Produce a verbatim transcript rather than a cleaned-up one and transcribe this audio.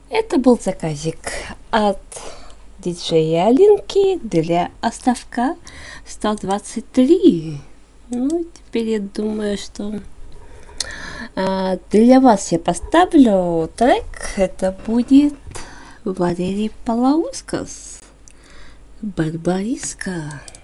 Это был заказик от диджея Алинки для оставка сто двадцать три. Ну, теперь я думаю, что а, для вас я поставлю трек. Это будет Валерий Палаускас, Барбариска.